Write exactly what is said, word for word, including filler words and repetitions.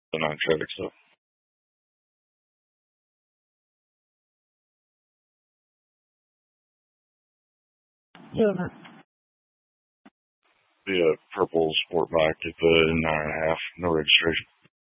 The non traffic stuff. Yeah. The uh, purple sport bike at the nine and a half, no registration.